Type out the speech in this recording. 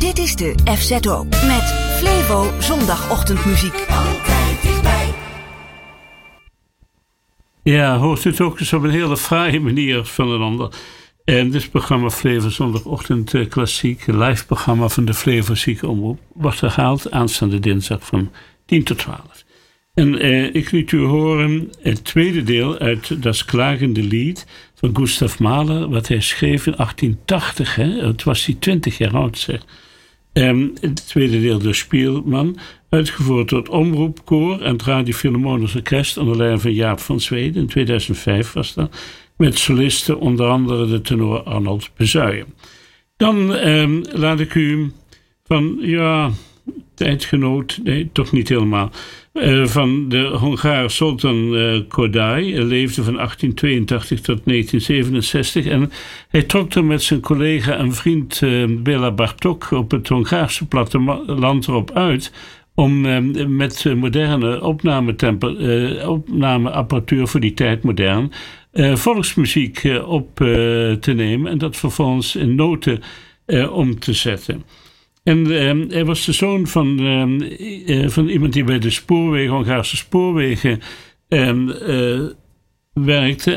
Dit is de FZO met Flevo zondagochtendmuziek. Altijd dichtbij. Ja, hoort het ook eens op een hele fraaie manier van een ander. En dit programma Flevo zondagochtend klassiek, live programma van de Flevo Ziekenomroep, wordt herhaald aanstaande dinsdag van 10 tot 12. En ik liet u horen het tweede deel uit Das Klagende Lied van Gustav Mahler, wat hij schreef in 1880. Het was hij 20 jaar oud, zeg. Het tweede deel door Spielman, uitgevoerd door het Omroepkoor en het Radio Philharmonisch Orkest onder leiding van Jaap van Zweden. In 2005 was dat. Met solisten onder andere de tenor Arnold Bezuijen. Dan laat ik u van, tijdgenoot, nee, toch niet helemaal, van de Hongaar Sultan Kodály, leefde van 1882 tot 1967 en hij trok er met zijn collega en vriend Béla Bartók op het Hongaarse platteland erop uit om met moderne opnameapparatuur, voor die tijd modern, volksmuziek op te nemen en dat vervolgens in noten om te zetten. En hij was de zoon van iemand die bij de spoorwegen, Hongaarse spoorwegen werkte.